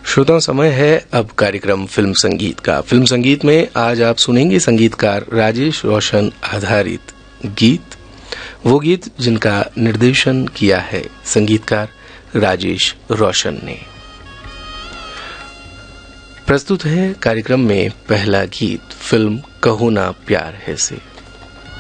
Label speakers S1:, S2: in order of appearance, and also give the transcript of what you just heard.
S1: श्रोताओं, समय है अब कार्यक्रम फिल्म संगीत का। फिल्म संगीत में आज आप सुनेंगे संगीतकार राजेश रोशन आधारित गीत, वो गीत जिनका निर्देशन किया है संगीतकार राजेश रोशन ने। प्रस्तुत है कार्यक्रम में पहला गीत फिल्म कहो ना प्यार है से।